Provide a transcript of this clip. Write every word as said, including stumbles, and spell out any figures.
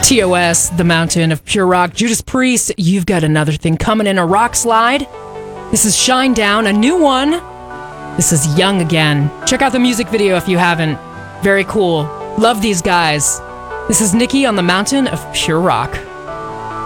T O S, The Mountain of Pure Rock. Judas Priest, you've got another thing coming in, a rock slide. This is Shine Down, a new one. This is Young Again. Check out the music video if you haven't. Very cool. Love these guys. This is Nikki on The Mountain of Pure Rock.